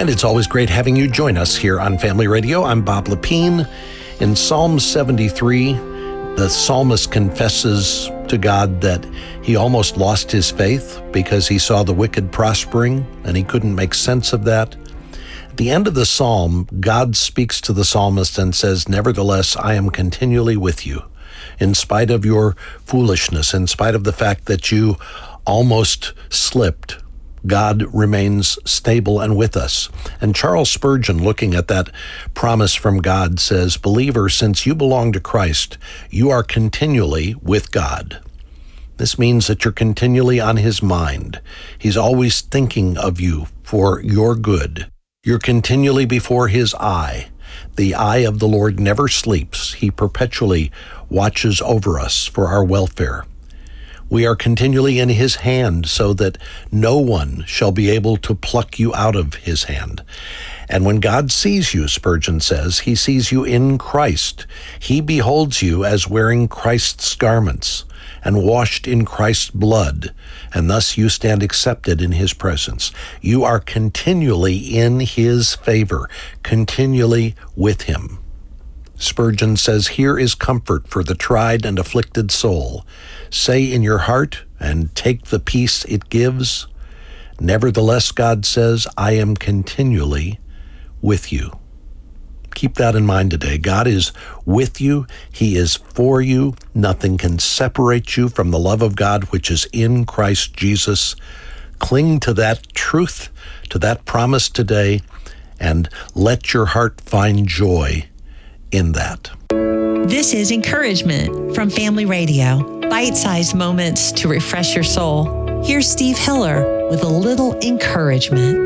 And it's always great having you join us here on Family Radio. I'm Bob Lepine. In Psalm 73, the psalmist confesses to God that he almost lost his faith because he saw the wicked prospering and he couldn't make sense of that. At the end of the psalm, God speaks to the psalmist and says, "Nevertheless, I am continually with you. In spite of your foolishness, in spite of the fact that you almost slipped, God remains stable and with us." And Charles Spurgeon, looking at that promise from God, says, "Believer, since you belong to Christ, you are continually with God." This means that you're continually on his mind. He's always thinking of you for your good. You're continually before his eye. The eye of the Lord never sleeps. He perpetually watches over us for our welfare. We are continually in his hand so that no one shall be able to pluck you out of his hand. And when God sees you, Spurgeon says, he sees you in Christ. He beholds you as wearing Christ's garments and washed in Christ's blood, and thus you stand accepted in his presence. You are continually in his favor, continually with him. Spurgeon says, "Here is comfort for the tried and afflicted soul. Say in your heart, and take the peace it gives, nevertheless, God says, I am continually with you." Keep that in mind today. God is with you. He is for you. Nothing can separate you from the love of God, which is in Christ Jesus. Cling to that truth, to that promise today, and let your heart find joy in that. This is Encouragement from Family Radio. Bite-sized moments to refresh your soul. Here's Steve Hiller with a little encouragement.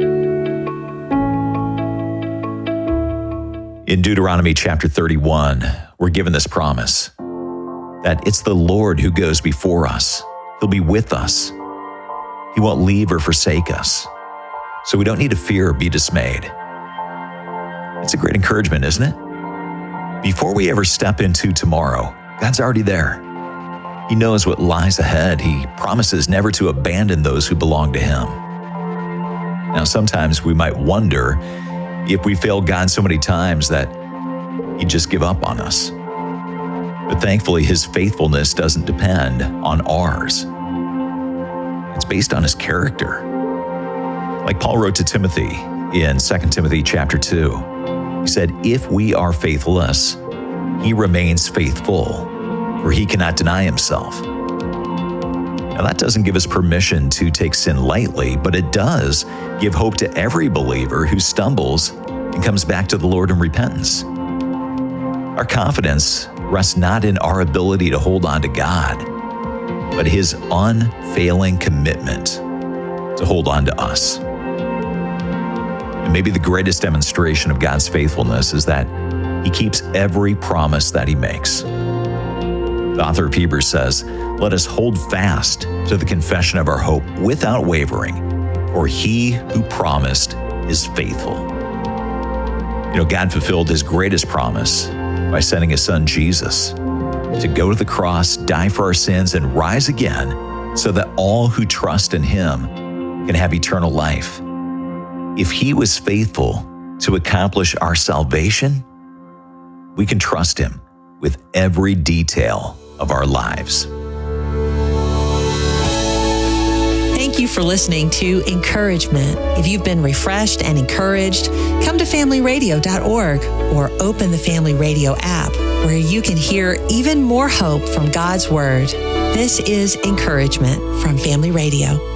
In Deuteronomy chapter 31, we're given this promise that it's the Lord who goes before us. He'll be with us. He won't leave or forsake us. So we don't need to fear or be dismayed. It's a great encouragement, isn't it? Before we ever step into tomorrow, God's already there. He knows what lies ahead. He promises never to abandon those who belong to him. Now, sometimes we might wonder if we failed God so many times that he'd just give up on us. But thankfully, his faithfulness doesn't depend on ours. It's based on his character. Like Paul wrote to Timothy in 2 Timothy chapter 2, he said, "If we are faithless, he remains faithful, for he cannot deny himself." Now, that doesn't give us permission to take sin lightly, but it does give hope to every believer who stumbles and comes back to the Lord in repentance. Our confidence rests not in our ability to hold on to God, but his unfailing commitment to hold on to us. And maybe the greatest demonstration of God's faithfulness is that he keeps every promise that he makes. The author of Hebrews says, "Let us hold fast to the confession of our hope without wavering, for he who promised is faithful." You know, God fulfilled his greatest promise by sending his son Jesus to go to the cross, die for our sins, and rise again so that all who trust in him can have eternal life. If he was faithful to accomplish our salvation, we can trust him with every detail of our lives. Thank you for listening to Encouragement. If you've been refreshed and encouraged, come to familyradio.org or open the Family Radio app where you can hear even more hope from God's Word. This is Encouragement from Family Radio.